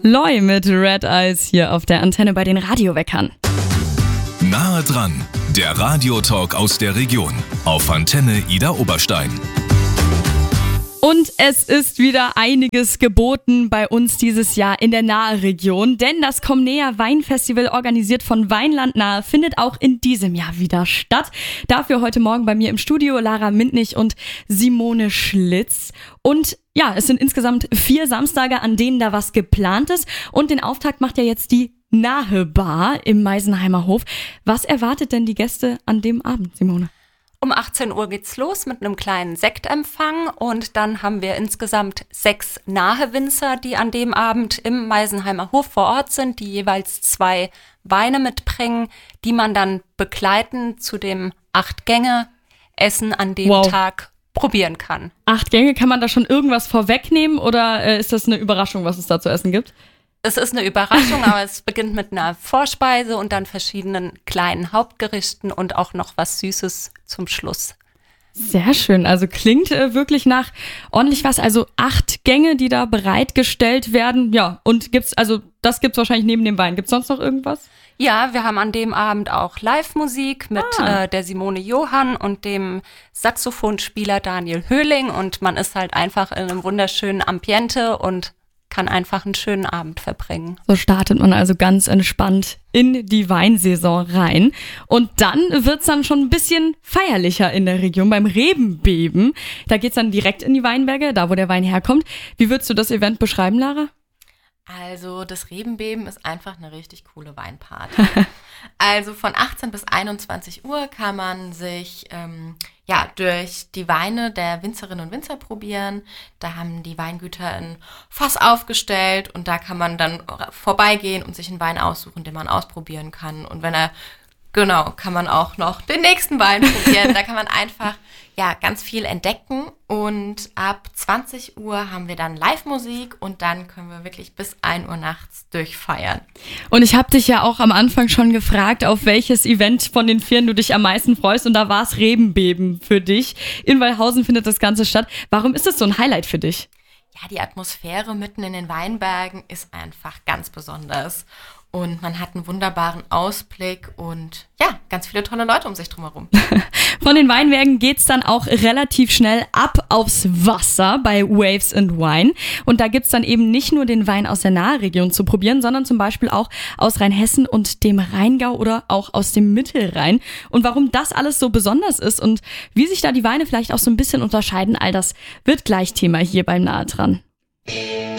Loi mit Red Eyes hier auf der Antenne bei den Radioweckern. Nahe dran, der Radiotalk aus der Region auf Antenne Idar Oberstein. Und es ist wieder einiges geboten bei uns dieses Jahr in der Nahe-Region, denn das Komnea Weinfestival, organisiert von Weinland Nahe, findet auch in diesem Jahr wieder statt. Dafür heute Morgen bei mir im Studio Lara Mintnich und Simone Schlitz. Und ja, es sind insgesamt 4 Samstage, an denen da was geplant ist. Und den Auftakt macht ja jetzt die Nahe Bar im Meisenheimer Hof. Was erwartet denn die Gäste an dem Abend, Simone? Um 18 Uhr geht's los mit einem kleinen Sektempfang und dann haben wir insgesamt 6 Nahe-Winzer, die an dem Abend im Meisenheimer Hof vor Ort sind, die jeweils 2 Weine mitbringen, die man dann begleitend zu dem 8-Gänge-Essen an dem Tag probieren kann. 8 Gänge, kann man da schon irgendwas vorwegnehmen oder ist das eine Überraschung, was es da zu essen gibt? Es ist eine Überraschung, aber es beginnt mit einer Vorspeise und dann verschiedenen kleinen Hauptgerichten und auch noch was Süßes zum Schluss. Sehr schön, also klingt wirklich nach ordentlich was. Also 8 Gänge, die da bereitgestellt werden. Ja, und das gibt's wahrscheinlich neben dem Wein. Gibt's sonst noch irgendwas? Ja, wir haben an dem Abend auch Live-Musik mit der Simone Johann und dem Saxophonspieler Daniel Höhling und man ist halt einfach in einem wunderschönen Ambiente und kann einfach einen schönen Abend verbringen. So startet man also ganz entspannt in die Weinsaison rein. Und dann wird's dann schon ein bisschen feierlicher in der Region beim Rebenbeben. Da geht's dann direkt in die Weinberge, da wo der Wein herkommt. Wie würdest du das Event beschreiben, Lara? Also das Rebenbeben ist einfach eine richtig coole Weinparty. Also von 18 bis 21 Uhr kann man sich durch die Weine der Winzerinnen und Winzer probieren. Da haben die Weingüter ein Fass aufgestellt und da kann man dann vorbeigehen und sich einen Wein aussuchen, den man ausprobieren kann. Und kann man auch noch den nächsten Wein probieren. Da kann man einfach ganz viel entdecken und ab 20 Uhr haben wir dann Live-Musik und dann können wir wirklich bis 1 Uhr nachts durchfeiern. Und ich habe dich ja auch am Anfang schon gefragt, auf welches Event von den 4 du dich am meisten freust und da war es Rebenbeben für dich. In Wallhausen findet das Ganze statt. Warum ist das so ein Highlight für dich? Ja, die Atmosphäre mitten in den Weinbergen ist einfach ganz besonders. Und man hat einen wunderbaren Ausblick und ganz viele tolle Leute um sich drumherum. Von den Weinbergen geht's dann auch relativ schnell ab aufs Wasser bei Waves and Wine. Und da gibt's dann eben nicht nur den Wein aus der Nahregion zu probieren, sondern zum Beispiel auch aus Rheinhessen und dem Rheingau oder auch aus dem Mittelrhein. Und warum das alles so besonders ist und wie sich da die Weine vielleicht auch so ein bisschen unterscheiden, all das wird gleich Thema hier beim Nahe dran.